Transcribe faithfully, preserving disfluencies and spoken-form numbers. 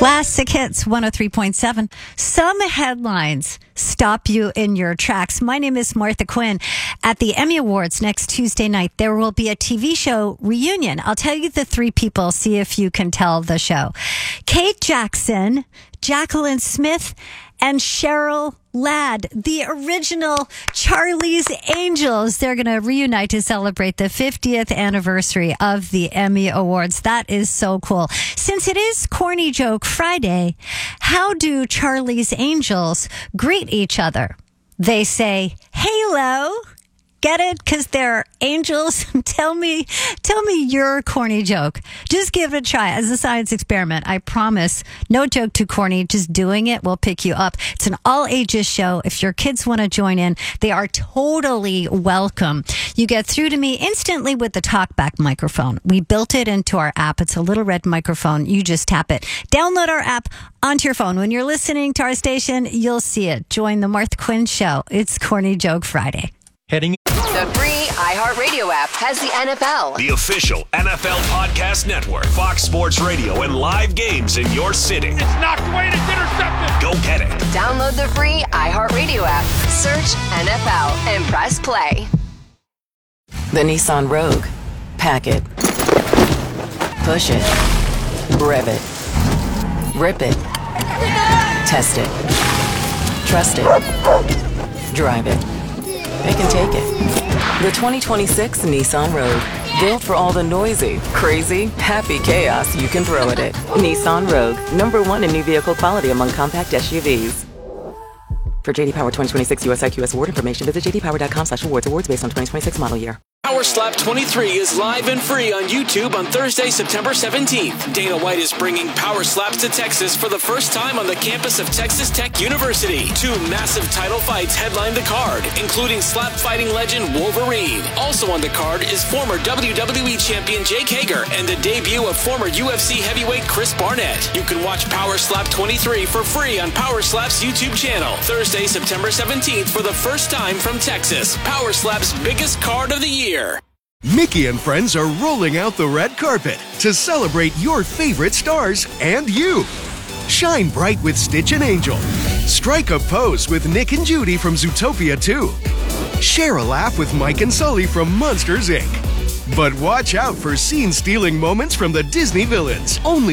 Classic Hits one oh three point seven. Some headlines stop you in your tracks. My name is Martha Quinn. At the Emmy Awards next Tuesday night, there will be a T V show reunion. I'll tell you the three people, see if you can tell the show. Kate Jackson, Jacqueline Smith, and Cheryl Ladd, the original Charlie's Angels. They're going to reunite to celebrate the fiftieth anniversary of the Emmy Awards. That is so cool. Since it is Corny Joke Friday, how do Charlie's Angels greet each other? They say, "Halo." Get it? Because they're angels. tell me, tell me your corny joke. Just give it a try as a science experiment. I promise. No joke too corny. Just doing it will pick you up. It's an all ages show. If your kids want to join in, they are totally welcome. You get through to me instantly with the TalkBack microphone. We built it into our app. It's a little red microphone. You just tap it. Download our app onto your phone. When you're listening to our station, you'll see it. Join the Martha Quinn Show. It's Corny Joke Friday. Heading. The free iHeartRadio app has the N F L. The official N F L podcast network. Fox Sports Radio and live games in your city. It's knocked away and it's intercepted. Go get it. Download the free iHeartRadio app. Search N F L and press play. The Nissan Rogue. Pack it. Push it. Rev it. Rip it. Test it. Trust it. Drive it. They can take it. The twenty twenty-six Nissan Rogue. Built for all the noisy, crazy, happy chaos you can throw at it. Nissan Rogue. Number one in new vehicle quality among compact S U Vs. For J D Power twenty twenty-six U S I Q S award information, visit j d power dot com slash awards. Awards based on twenty twenty-six model year. Power Slap twenty-three is live and free on YouTube on Thursday, September seventeenth. Dana White is bringing Power Slaps to Texas for the first time on the campus of Texas Tech University. Two massive title fights headline the card, including slap fighting legend Wolverine. Also on the card is former W W E champion Jake Hager and the debut of former U F C heavyweight Chris Barnett. You can watch Power Slap twenty-three for free on Power Slap's YouTube channel. Thursday, September seventeenth for the first time from Texas. Power Slap's biggest card of the year. Mickey and friends are rolling out the red carpet to celebrate your favorite stars and you. Shine bright with Stitch and Angel. Strike a pose with Nick and Judy from Zootopia two. Share a laugh with Mike and Sully from Monsters, Incorporated. But watch out for scene-stealing moments from the Disney villains. Only